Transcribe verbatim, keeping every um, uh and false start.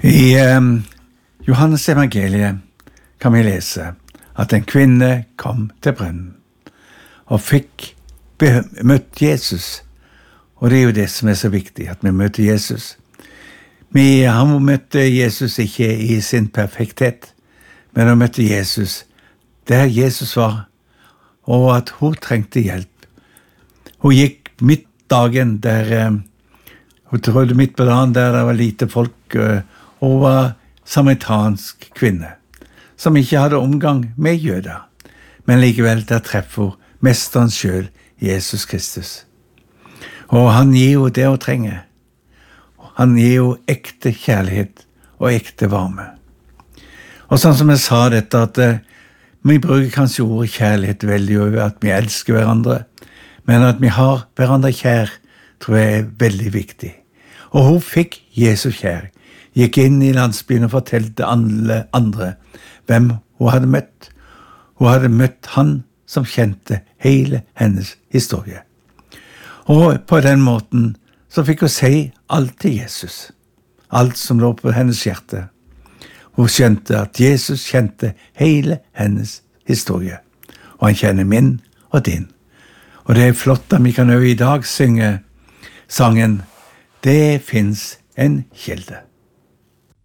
I um, Johannes evangeliet kan vi lese at en kvinne kom til brønnen og fikk møtt Jesus. Og det er jo det som er så viktig, at vi møter Jesus. Vi, han møtte Jesus ikke i sin perfekthet, men han møtte Jesus der Jesus var, og at hun trengte hjelp. Hun gikk midt dagen der, um, hun trodde midt på dagen der det var lite folk, uh, og hun var samaritansk kvinne, som ikke hadde omgang med jøder, men likevel der treffer hun mesteren selv, Jesus Kristus. Og han gir jo det hun trenger. Han gir jo ekte kjærlighet og ekte varme. Og sånn som jeg sa dette, at uh, vi bruker kanskje ordet kjærlighet veldig over at vi elsker hverandre, men at vi har hverandre kjær, tror jeg er veldig viktig. Og hun fikk Jesus kjær, gikk inn i landsbyen og fortalte alle andre hvem hun hadde møtt. Hun hadde møtt han som kjente hele hennes historie. Og på den måten så fikk hun si alt til Jesus, alt som lå på hennes hjerte. Hun skjønte at Jesus kjente hele hennes historie, og han kjenner min og din. Og det er flott at vi kan også i dag synge sangen «Det finnes en kilde».